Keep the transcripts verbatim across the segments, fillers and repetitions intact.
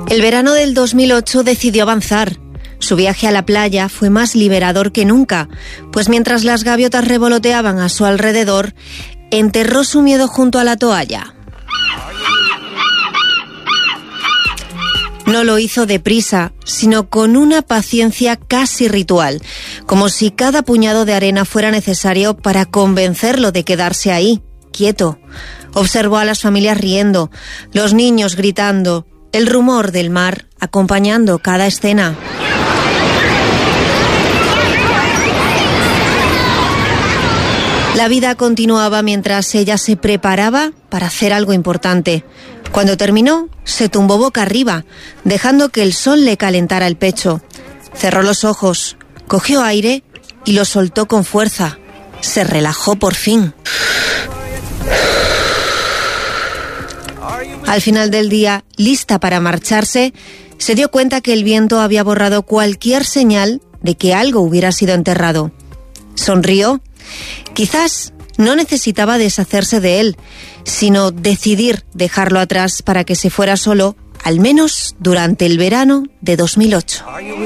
El verano del dos mil ocho decidió avanzar. Su viaje a la playa fue más liberador que nunca, pues mientras las gaviotas revoloteaban a su alrededor, enterró su miedo junto a la toalla. No lo hizo deprisa, sino con una paciencia casi ritual, como si cada puñado de arena fuera necesario para convencerlo de quedarse ahí, quieto. Observó a las familias riendo, los niños gritando, el rumor del mar acompañando cada escena. La vida continuaba mientras ella se preparaba para hacer algo importante. Cuando terminó, se tumbó boca arriba, dejando que el sol le calentara el pecho. Cerró los ojos, cogió aire y lo soltó con fuerza. Se relajó por fin. Al final del día, lista para marcharse, se dio cuenta que el viento había borrado cualquier señal de que algo hubiera sido enterrado. Sonrió. Quizás no necesitaba deshacerse de él, sino decidir dejarlo atrás para que se fuera solo, al menos durante el verano de dos mil ocho.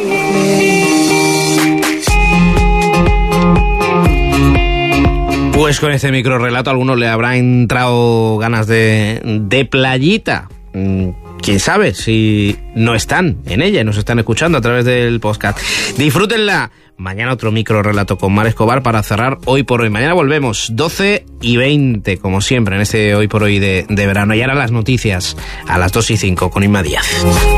Pues con este microrrelato a algunos le habrá entrado ganas de, de playita. Quién sabe si no están en ella y nos están escuchando a través del podcast. Disfrútenla. Mañana otro microrrelato con Mar Escobar para cerrar Hoy por Hoy. Mañana volvemos, doce y veinte, como siempre, en este Hoy por Hoy de, de verano. Y ahora las noticias a las dos y cinco con Inma Díaz.